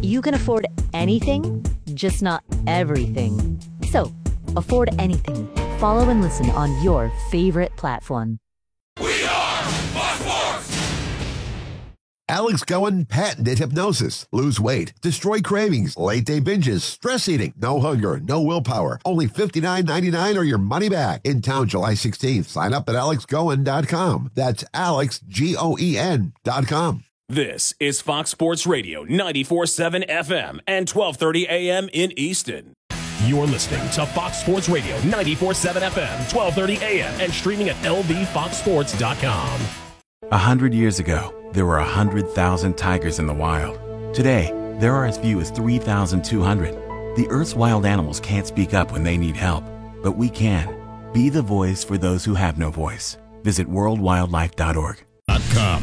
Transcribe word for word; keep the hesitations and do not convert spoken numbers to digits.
You can afford anything, just not everything. So, afford anything. Follow and listen on your favorite platform. We are Fox Sports! Alex Cohen patented hypnosis. Lose weight, destroy cravings, late day binges, stress eating, no hunger, no willpower. Only fifty-nine ninety-nine or your money back. In town July sixteenth. Sign up at alex cohen dot com. That's Alex, G O E N dot com. This is Fox Sports Radio, ninety-four point seven F M and twelve thirty A M in Easton. You're listening to Fox Sports Radio, ninety-four point seven F M, twelve thirty A M, and streaming at L V fox sports dot com. A hundred years ago, there were a hundred thousand tigers in the wild. Today, there are as few as three thousand two hundred. The Earth's wild animals can't speak up when they need help, but we can. Be the voice for those who have no voice. Visit world wildlife dot org. .com.